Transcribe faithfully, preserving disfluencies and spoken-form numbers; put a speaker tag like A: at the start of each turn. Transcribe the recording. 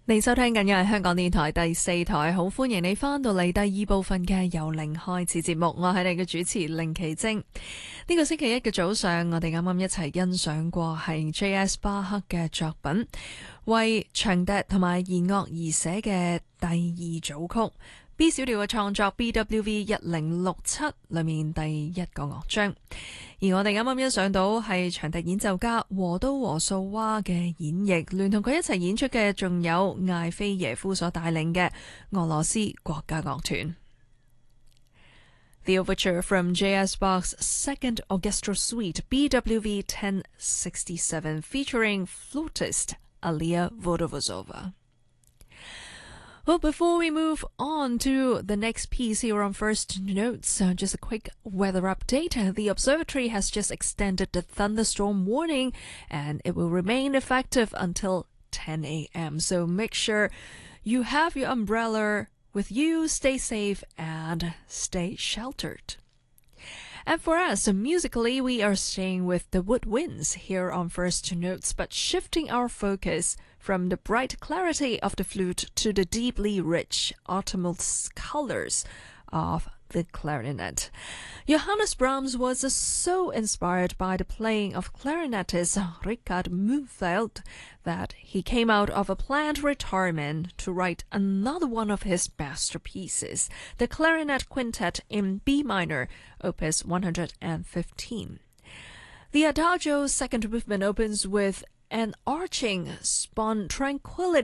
A: 你收聽緊嘅係香港電台第四台，好歡迎你翻到嚟第二部分嘅由零開始節目，我係你嘅主持凌奇晶。呢個星期一嘅早上，我哋啱啱一齊欣賞過係 J S 巴克嘅作品，為長笛同埋弦樂而寫嘅第二組曲 B 小調嘅創作 B W V 一零六七裏面第一個樂章。而我哋啱啱欣賞到係長笛演奏家和都和素娃嘅演繹，聯同佢一齊演出嘅仲有艾菲耶夫所帶領嘅俄羅斯國家樂團。The Overture from J S Bach's Second Orchestral Suite B W V ten sixty-seven featuring flautist Alia Vodovozova. Well, before we move on to the next piece here on First Notes, uh, just a quick weather update. The observatory has just extended the thunderstorm warning, and it will remain effective until ten a.m. So make sure you have your umbrella with you, stay safe, and stay sheltered. And for us, musically, we are staying with the woodwinds here on First Notes, but shifting our focus from the bright clarity of the flute to the deeply rich autumnal colors of the clarinet. Johannes Brahms was uh, so inspired by the playing of clarinetist Richard Mühlfeld that he came out of a planned retirement to write another one of his masterpieces, the Clarinet Quintet in B minor, opus one hundred fifteen. The Adagio second movement opens with an arching Spon Tranquility